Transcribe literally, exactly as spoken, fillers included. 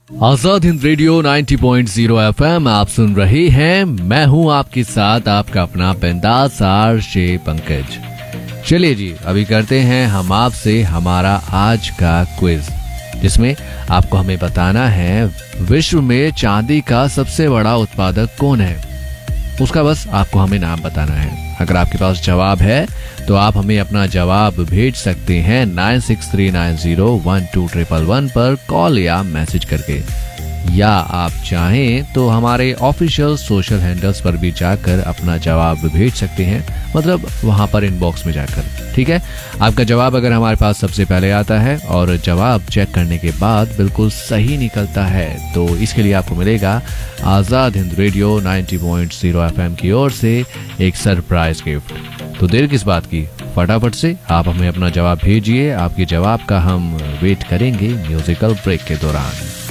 Azad Hind radio नब्बे point zero FM आप सुन रहे हैं। मैं हूं आपके साथ आपका अपना बिंदास आरजे पंकज। चलिए जी, अभी करते हैं हम आपसे हमारा आज का क्विज, जिसमें आपको हमें बताना है विश्व में चांदी का सबसे बड़ा उत्पादक कौन है। उसका बस आपको हमें नाम बताना है। अगर आपके पास जवाब है तो आप हमें अपना जवाब भेज सकते हैं nine six three nine zero one two triple one पर कॉल या मैसेज करके, या आप चाहें तो हमारे ऑफिशियल सोशल हैंडल्स पर भी जाकर अपना जवाब भेज सकते हैं, मतलब वहां पर इनबॉक्स में जाकर। ठीक है, आपका जवाब अगर हमारे पास सबसे पहले आता है और जवाब चेक करने के बाद बिल्कुल सही निकलता है तो इसके लिए आपको मिलेगा आजाद हिंद रेडियो नब्बे पॉइंट ज़ीरो एफएम की ओर से एक सरप्राइज गिफ्ट। तो देर किस बात की, फटाफट से आप हमें अपना जवाब भेजिए। आपके जवाब का हम वेट करेंगे म्यूजिकल ब्रेक के दौरान।